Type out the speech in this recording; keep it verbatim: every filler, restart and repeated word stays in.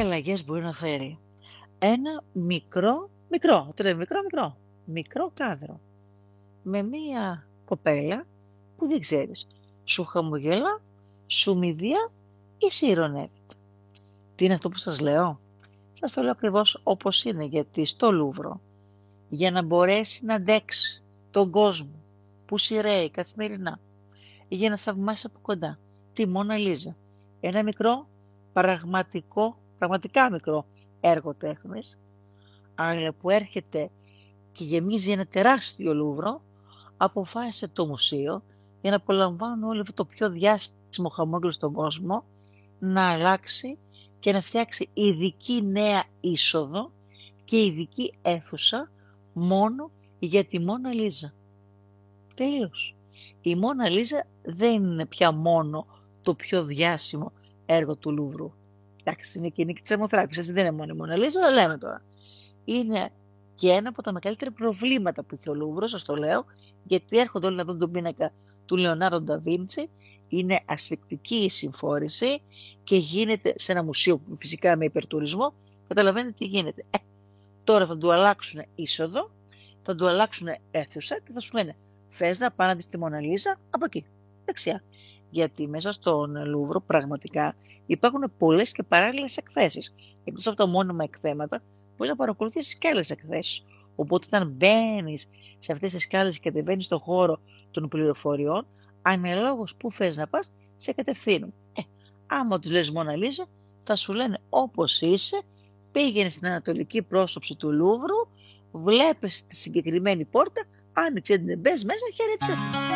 αλλαγές μπορεί να φέρει? Ένα μικρό, μικρό, το λέμε μικρό, μικρό, μικρό κάδρο με μία κοπέλα που δεν ξέρεις, σου χαμογελά, σου μηδία ή σε ειρωνεύει. Τι είναι αυτό που σας λέω? Σας το λέω ακριβώς όπως είναι, γιατί στο Λούβρο, για να μπορέσει να αντέξει τον κόσμο που σειραίει καθημερινά, για να θαυμάσει από κοντά τη Μόνα Λίζα, ένα μικρό, πραγματικό, πραγματικά μικρό έργο τέχνης, αλλά που έρχεται και γεμίζει ένα τεράστιο Λούβρο, αποφάσισε το μουσείο, για να απολαμβάνουν όλο αυτό το πιο διάσημο χαμόγελο στον κόσμο, να αλλάξει και να φτιάξει ειδική νέα είσοδο και ειδική αίθουσα μόνο για τη Μόνα Λίζα. Τελείως. Η Μόνα Λίζα δεν είναι πια μόνο το πιο διάσημο έργο του Λούβρου. Εντάξει, είναι και η νίκη της Σαμοθράκης, έτσι δεν είναι μόνο η Μόνα Λίζα, αλλά λέμε τώρα. Είναι και ένα από τα μεγαλύτερα προβλήματα που έχει ο Λούβρος, σας το λέω, γιατί έρχονται όλοι να δουν τον πίνακα του Λεωνάρντο ντα Βίντσι, είναι ασφικτική η συμφόρηση και γίνεται σε ένα μουσείο φυσικά με υπερτουρισμό. Καταλαβαίνετε τι γίνεται. Ε, τώρα θα του αλλάξουν είσοδο, θα του αλλάξουν αίθουσα και θα σου λένε θες να πάνε στη Μόνα Λίζα από εκεί, δεξιά. Γιατί μέσα στον Λούβρο πραγματικά υπάρχουν πολλές και παράλληλες εκθέσεις. Εκτός από τα μόνιμα εκθέματα, μπορείς να παρακολουθήσεις και άλλες εκθέσεις. Οπότε όταν μπαίνεις σε αυτές τις σκάλες και κατεβαίνεις στον χώρο των πληροφοριών, αναλόγως που θες να πας, σε κατευθύνουν. Ε, άμα τους λες Μόνα Λίζα, θα σου λένε όπως είσαι, πήγαινε στην ανατολική πρόσωψη του Λούβρου, βλέπεις τη συγκεκριμένη πόρτα, άνοιξε την, μπες μέσα, χαιρέτησε.